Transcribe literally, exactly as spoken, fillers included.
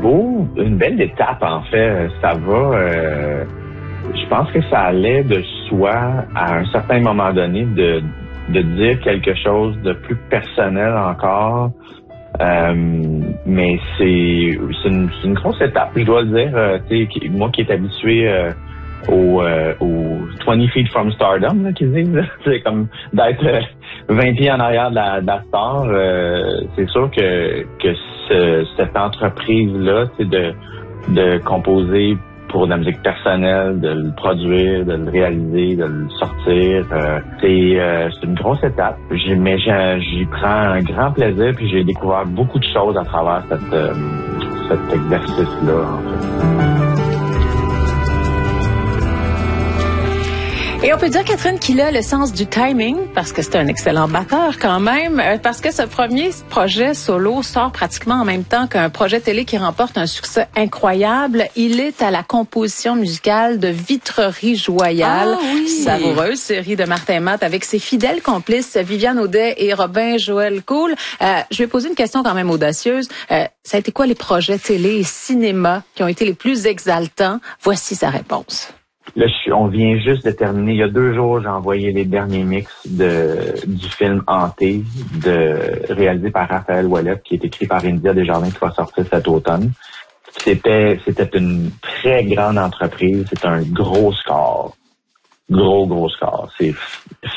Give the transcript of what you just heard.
beau, une belle étape en fait. Ça va. Euh, je pense que ça allait de soi à un certain moment donné de de dire quelque chose de plus personnel encore. Euh, mais c'est c'est une, c'est une grosse étape, je dois le dire. Euh, tu sais, moi qui est habitué euh, au, euh, au twenty feet from stardom, là, qu'ils disent, là. C'est comme d'être euh, vingt pieds en arrière de la, de la star. Euh, c'est sûr que que ce, cette entreprise-là, c'est de de composer pour de la musique personnelle, de le produire, de le réaliser, de le sortir. Euh, c'est, euh, c'est une grosse étape. J'ai, mais j'ai, j'y prends un grand plaisir, puis j'ai découvert beaucoup de choses à travers cette, euh, cet exercice-là, en fait. Et on peut dire, Catherine, qu'il a le sens du timing, parce que c'est un excellent batteur quand même, parce que ce premier projet solo sort pratiquement en même temps qu'un projet télé qui remporte un succès incroyable. Il est à la composition musicale de Vitrerie Joyale, ah, oui. savoureuse série de Martin Matt avec ses fidèles complices Viviane Audet et Robin Joël Cool. Euh, je vais poser une question quand même audacieuse. Euh, ça a été quoi les projets télé et cinéma qui ont été les plus exaltants? Voici sa réponse. Là, je, on vient juste de terminer. Il y a deux jours, j'ai envoyé les derniers mix de du film Hanté, de réalisé par Raphaël Ouellet, qui est écrit par India Desjardins, qui va sortir cet automne. C'était c'était une très grande entreprise. C'est un gros score. Gros, gros score. C'est